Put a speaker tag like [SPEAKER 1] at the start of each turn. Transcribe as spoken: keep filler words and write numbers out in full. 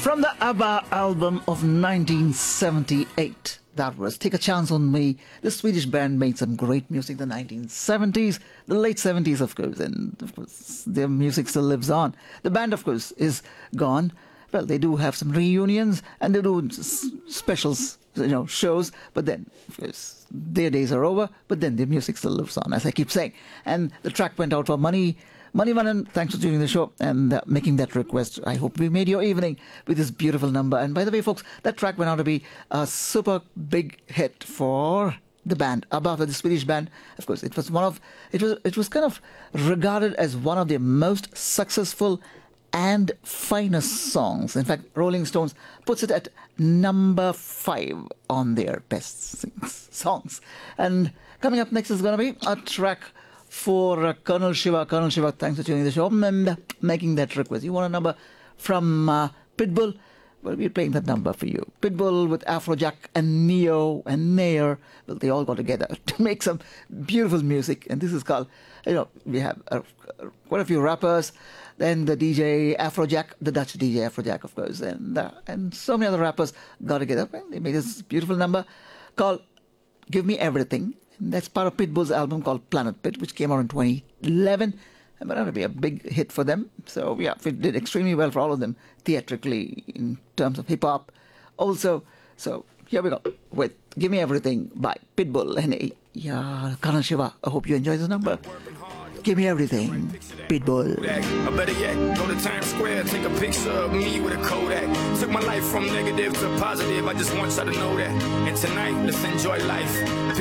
[SPEAKER 1] From the ABBA album of nineteen seventy-eight, that was Take a Chance on Me. The Swedish band made some great music in the nineteen seventies, the late seventies, of course, and of course, their music still lives on. The band, of course, is gone. Well, they do have some reunions and they do s- specials, you know, shows, but then, of course, their days are over, but then their music still lives on, as I keep saying. And the track went out for Money. Money Manan, thanks for tuning the show and uh, making that request. I hope we made your evening with this beautiful number. And by the way, folks, that track went out to be a super big hit for the band, ABBA, the Swedish band. Of course, it was one of it was it was kind of regarded as one of their most successful and finest songs. In fact, Rolling Stones puts it at number five on their best songs. And coming up next is going to be a track for uh, Colonel Shiva. Colonel Shiva, thanks for tuning the show and uh, making that request. You want a number from uh, Pitbull? Well, we're playing that number for you. Pitbull with Afrojack and Neo and Nair. Well, they all got together to make some beautiful music. And this is called, you know, we have uh, quite a few rappers. Then the D J Afrojack, the Dutch D J Afrojack, of course. And, uh, and so many other rappers got together. And they made this beautiful number called Give Me Everything. That's part of Pitbull's album called Planet Pit, which came out in twenty eleven. And that would be a big hit for them. So, yeah, it did extremely well for all of them theatrically in terms of hip-hop. Also, so here we go with Give Me Everything by Pitbull. And, uh, yeah, Colonel Shiva, I hope you enjoy this number. Give Me Everything, Pitbull.
[SPEAKER 2] Or better yet, go to Times Square, take a picture of me with a Kodak. Took my life from negative to positive, I just want y'all to know that. And tonight, let's enjoy life.